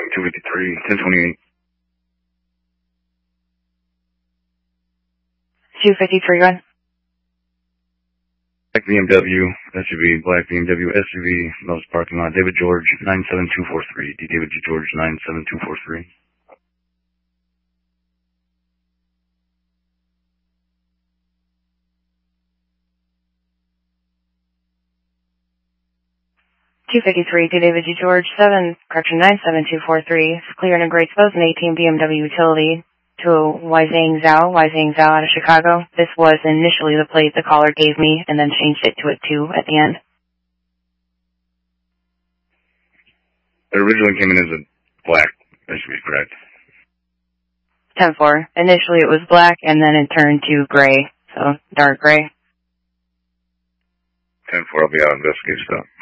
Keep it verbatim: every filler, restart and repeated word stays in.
two fifty-three, ten twenty-eight. two fifty-three, run. Black B M W, S U V, black B M W, S U V, Mel's parking lot, David George, nine seven two four three, D. David G. George, nine seven two four three. two fifty-three, D. David G. George, seven, correction, nine seven two four three, clear and great expose an eighteen B M W utility to Weizang Zhao, Weizang Zhao out of Chicago. This was initially the plate the caller gave me and then changed it to a two at the end. It originally came in as a black S U V, correct? ten four. Initially it was black and then it turned to gray, so dark gray. ten four, I'll be out investigating stuff.